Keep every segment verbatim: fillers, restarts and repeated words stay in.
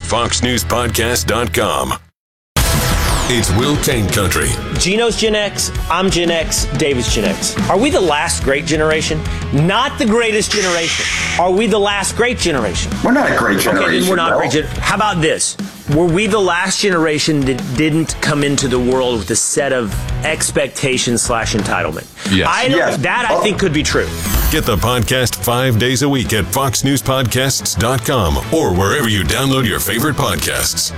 fox news podcast dot com. It's Will Cain Country. Gino's Gen X, I'm Gen X, David's Gen X. Are we the last great generation? Not the greatest generation. Are we the last great generation? We're not a great generation. Okay, then we're not no. a great generation. How about this? Were we the last generation that didn't come into the world with a set of expectations slash entitlement? Yes. I don't, Yes. That I think could be true. Get the podcast five days a week at fox news podcasts dot com or wherever you download your favorite podcasts.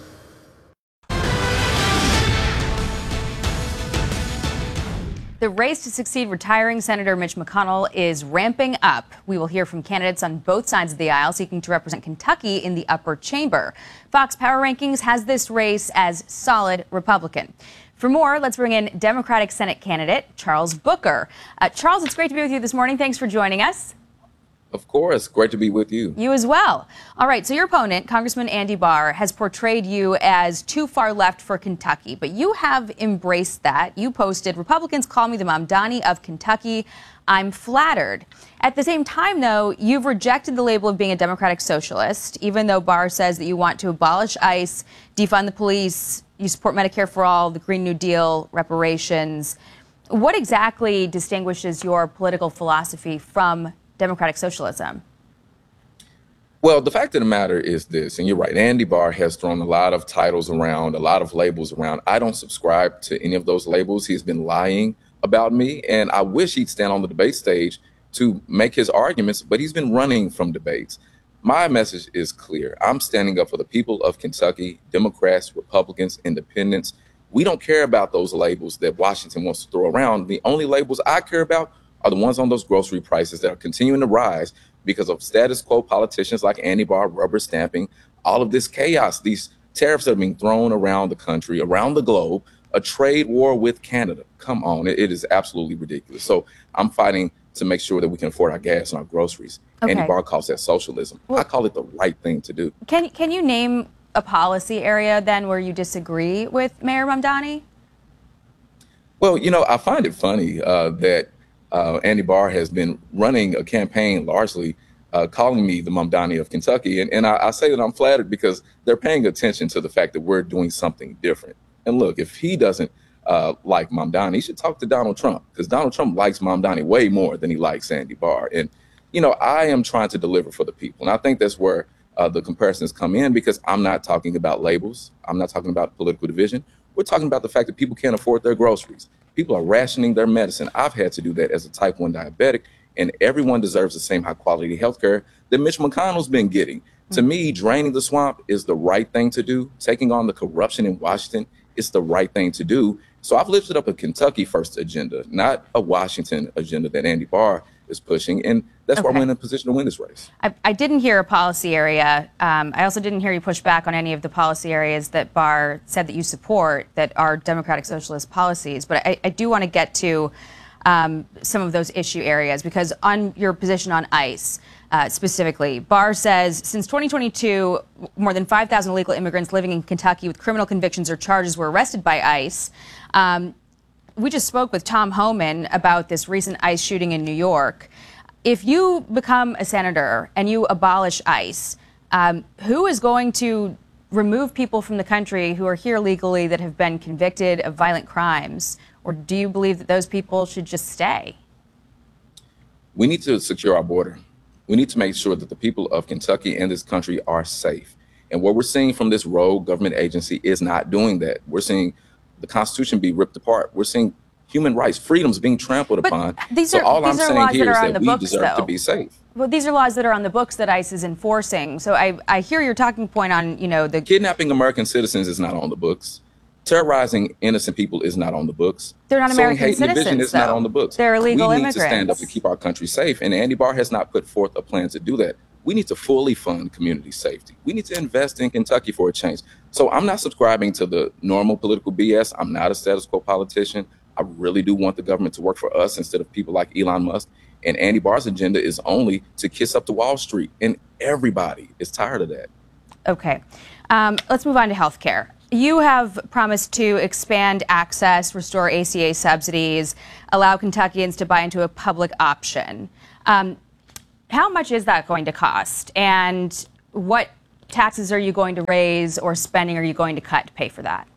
The race to succeed retiring Senator Mitch McConnell is ramping up. We will hear from candidates on both sides of the aisle seeking to represent Kentucky in the upper chamber. Fox Power Rankings has this race as solid Republican. For more, let's bring in Democratic Senate candidate Charles Booker. Uh, Charles, it's great to be with you this morning. Thanks for joining us. Of course. Great to be with you. You as well. All right. So your opponent, Congressman Andy Barr, has portrayed you as too far left for Kentucky, but you have embraced that. You posted, "Republicans call me the Mamdani of Kentucky. I'm flattered." At the same time, though, you've rejected the label of being a Democratic socialist, even though Barr says that you want to abolish ICE, defund the police, you support Medicare for all, the Green New Deal, reparations. What exactly distinguishes your political philosophy from Democratic socialism? Well, the fact of the matter is this, and you're right, Andy Barr has thrown a lot of titles around, a lot of labels around. I don't subscribe to any of those labels. He's been lying about me, and I wish he'd stand on the debate stage to make his arguments, but he's been running from debates. My message is clear. I'm standing up for the people of Kentucky, Democrats, Republicans, Independents. We don't care about those labels that Washington wants to throw around. The only labels I care about are the ones on those grocery prices that are continuing to rise because of status quo politicians like Andy Barr rubber stamping all of this chaos, these tariffs that are being thrown around the country, around the globe, a trade war with Canada. Come on, it, it is absolutely ridiculous. So I'm fighting to make sure that we can afford our gas and our groceries. Okay. Andy Barr calls that socialism. Well, I call it the right thing to do. Can, can you name a policy area then where you disagree with Mayor Mamdani? Well, you know, I find it funny uh, that Uh, Andy Barr has been running a campaign largely uh, calling me the Mamdani of Kentucky. And, and I, I say that I'm flattered because they're paying attention to the fact that we're doing something different. And look, if he doesn't uh, like Mamdani, he should talk to Donald Trump because Donald Trump likes Mamdani way more than he likes Andy Barr. And, you know, I am trying to deliver for the people. And I think that's where uh, the comparisons come in because I'm not talking about labels. I'm not talking about political division. We're talking about the fact that people can't afford their groceries. People are rationing their medicine. I've had to do that as a type one diabetic, and everyone deserves the same high quality health care that Mitch McConnell's been getting. Mm-hmm. To me, draining the swamp is the right thing to do. Taking on the corruption in Washington is the right thing to do. So I've lifted up a Kentucky first agenda, not a Washington agenda that Andy Barr is pushing. And that's Okay. why we're in a position to win this race. I, I didn't hear a policy area. Um, I also didn't hear you push back on any of the policy areas that Barr said that you support that are Democratic Socialist policies. But I, I do want to get to um, some of those issue areas because on your position on ICE uh, specifically, Barr says since twenty twenty-two, more than five thousand illegal immigrants living in Kentucky with criminal convictions or charges were arrested by ICE. Um, we just spoke with Tom Homan about this recent ICE shooting in New York. If you become a senator and you abolish ICE, um, who is going to remove people from the country who are here legally that have been convicted of violent crimes? Or do you believe that those people should just stay? We need to secure our border. We need to make sure that the people of Kentucky and this country are safe. And what we're seeing from this rogue government agency is not doing that. We're seeing the Constitution be ripped apart. We're seeing human rights, freedoms being trampled But upon. these so are- all these I'm are saying laws here that is are on that the we books, deserve to though. be safe. Well, these are laws that are on the books that ICE is enforcing. So I, I hear your talking point on, you know, the Kidnapping American citizens is not on the books. Terrorizing innocent people is not on the books. They're not Sowing American hate and division citizens, is not though. on the books. They're illegal We need to stand up immigrants. to keep our country safe, and Andy Barr has not put forth a plan to do that. We need to fully fund community safety. We need to invest in Kentucky for a change. So I'm not subscribing to the normal political B S. I'm not a status quo politician. I really do want the government to work for us instead of people like Elon Musk. And Andy Barr's agenda is only to kiss up to Wall Street, and everybody is tired of that. Okay. Um, let's move on to health care. You have promised to expand access, restore A C A subsidies, allow Kentuckians to buy into a public option. Um, how much is that going to cost? And what taxes are you going to raise or spending are you going to cut to pay for that?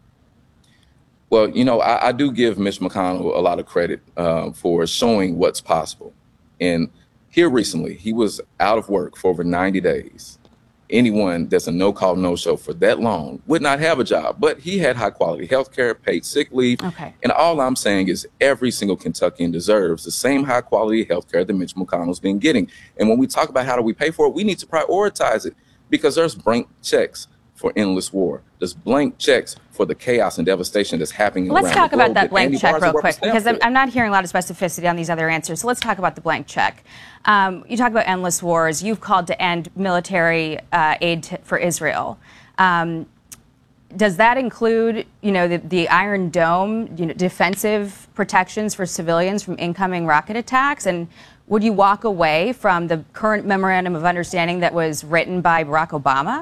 Well, you know, I, I do give Mitch McConnell a lot of credit uh, for showing what's possible. And here recently, he was out of work for over ninety days. Anyone that's a no-call, no-show for that long would not have a job, but he had high-quality health care, paid sick leave. Okay. And all I'm saying is every single Kentuckian deserves the same high-quality health care that Mitch McConnell's been getting. And when we talk about how do we pay for it, we need to prioritize it because there's blank checks for endless war. There's blank checks for the chaos and devastation that's happening let's around talk the globe. about that blank Andy check Barr's real a quick, because I'm, representative. I'm not hearing a lot of specificity on these other answers. So let's talk about the blank check. Um, you talk about endless wars. You've called to end military uh, aid to, for Israel. Um, does that include, you know, the, the Iron Dome, you know, defensive protections for civilians from incoming rocket attacks? And would you walk away from the current memorandum of understanding that was written by Barack Obama?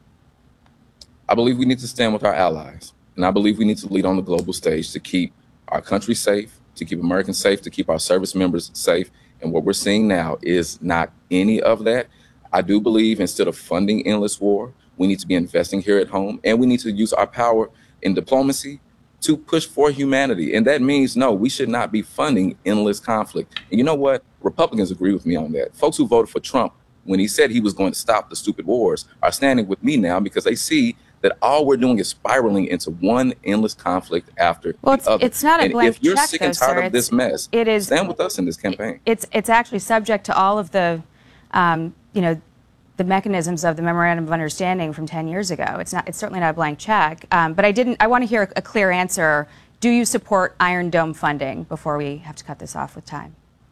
I believe we need to stand with our allies, and I believe we need to lead on the global stage to keep our country safe, to keep Americans safe, to keep our service members safe. And what we're seeing now is not any of that. I do believe instead of funding endless war, we need to be investing here at home, and we need to use our power in diplomacy to push for humanity. And that means, no, we should not be funding endless conflict. And you know what? Republicans agree with me on that. Folks who voted for Trump when he said he was going to stop the stupid wars are standing with me now because they see that all we're doing is spiraling into one endless conflict after well, the it's, other. it's not a and blank if you're check, sick though, and tired sir, of this mess, it is, stand with us in this campaign. It's it's actually subject to all of the, um, you know, the mechanisms of the memorandum of understanding from ten years ago. It's not. It's certainly not a blank check. Um, but I didn't. I want to hear a clear answer. Do you support Iron Dome funding before we have to cut this off with time?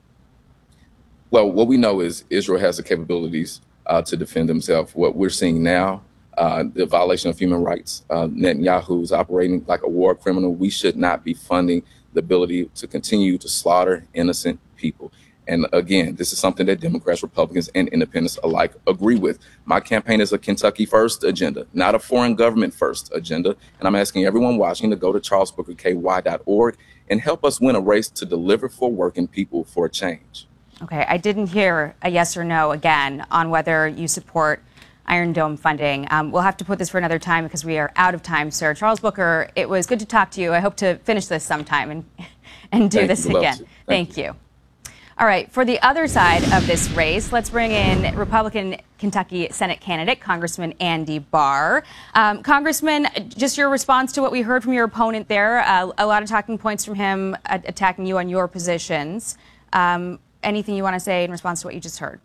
Well, what we know is Israel has the capabilities uh, to defend themselves. What we're seeing now, uh, the violation of human rights, uh, Netanyahu's operating like a war criminal. We should not be funding the ability to continue to slaughter innocent people. And again, this is something that Democrats, Republicans, and independents alike agree with. My campaign is a Kentucky first agenda, not a foreign government first agenda. And I'm asking everyone watching to go to charles booker k y dot org and help us win a race to deliver for working people for a change. Okay, I didn't hear a yes or no again on whether you support Iron Dome funding. Um, we'll have to put this for another time because we are out of time, sir. Charles Booker, it was good to talk to you. I hope to finish this sometime and, and do Thank this you. again. Thank, Thank you. you. All right, for the other side of this race, let's bring in Republican Kentucky Senate candidate, Congressman Andy Barr. Um, Congressman, just your response to what we heard from your opponent there, uh, a lot of talking points from him uh, attacking you on your positions. Um, anything you want to say in response to what you just heard?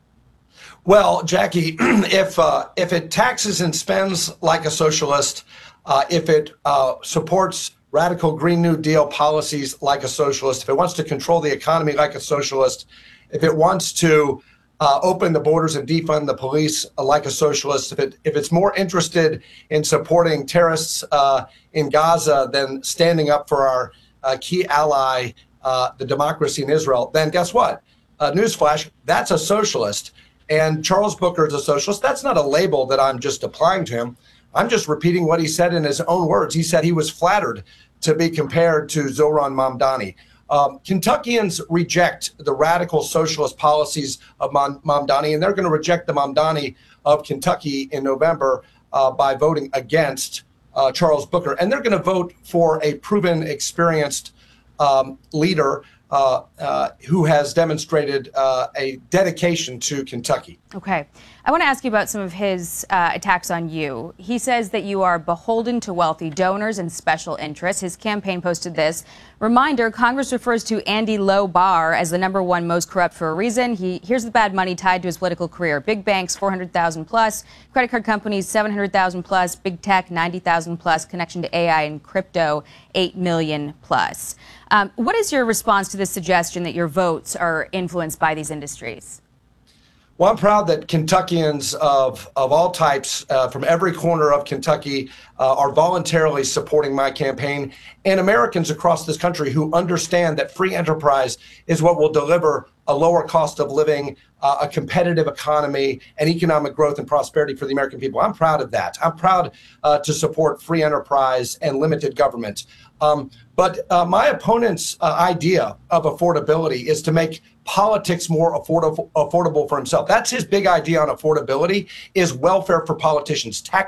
Well, Jackie, if uh, if it taxes and spends like a socialist, uh, if it uh, supports radical Green New Deal policies like a socialist, if it wants to control the economy like a socialist, if it wants to uh, open the borders and defund the police uh, like a socialist, if it if it's more interested in supporting terrorists uh, in Gaza than standing up for our uh, key ally, uh, the democracy in Israel, then guess what? Uh, newsflash, that's a socialist. And Charles Booker is a socialist. That's not a label that I'm just applying to him. I'm just repeating what he said in his own words. He said he was flattered to be compared to Zohran Mamdani. Um, Kentuckians reject the radical socialist policies of Mam- Mamdani, and they're going to reject the Mamdani of Kentucky in November uh, by voting against uh, Charles Booker. And they're going to vote for a proven, experienced um, leader uh, uh, who has demonstrated uh, a dedication to Kentucky. Okay. I want to ask you about some of his uh, attacks on you. He says that you are beholden to wealthy donors and special interests. His campaign posted this. Reminder, Congress refers to Andy Lowe Barr as the number one most corrupt for a reason. He Here's the bad money tied to his political career. Big banks, four hundred thousand plus. Credit card companies, seven hundred thousand plus. Big tech, ninety thousand plus. Connection to A I and crypto, eight million plus. Um, what is your response to this suggestion that your votes are influenced by these industries? Well, I'm proud that Kentuckians of, of all types uh, from every corner of Kentucky uh, are voluntarily supporting my campaign, and Americans across this country who understand that free enterprise is what will deliver a lower cost of living, uh, a competitive economy, and economic growth and prosperity for the American people. I'm proud of that. I'm proud uh, to support free enterprise and limited government. Um, but uh, my opponent's uh, idea of affordability is to make politics more affordable, affordable for himself. That's his big idea on affordability, is welfare for politicians. Tax